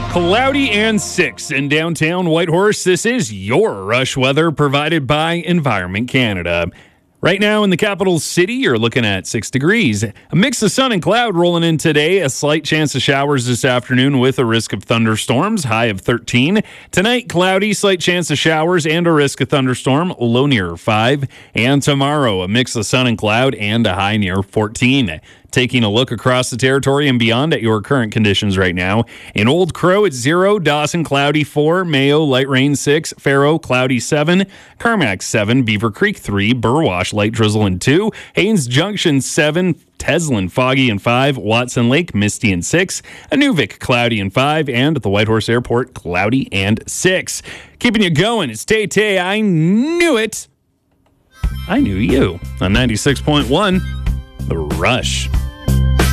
Cloudy and 6 in downtown Whitehorse. This is your rush weather provided by Environment Canada. Right now in the capital city, you're looking at 6 degrees. A mix of sun and cloud rolling in today. A slight chance of showers this afternoon with a risk of thunderstorms, high of 13. Tonight, cloudy, slight chance of showers and a risk of thunderstorm, low near 5. And tomorrow, a mix of sun and cloud and a high near 14. Taking a look across the territory and beyond at your current conditions right now. In Old Crow, it's 0. Dawson, cloudy 4. Mayo, light rain 6. Faro, cloudy 7. Carmack 7. Beaver Creek 3. Burwash, light drizzle and 2. Haynes Junction 7. Teslin, foggy and 5. Watson Lake, misty and 6. Inuvik, cloudy and 5. And at the Whitehorse Airport, cloudy and 6. Keeping you going, it's Tay. I knew it. I knew you. On 96.1, The Rush.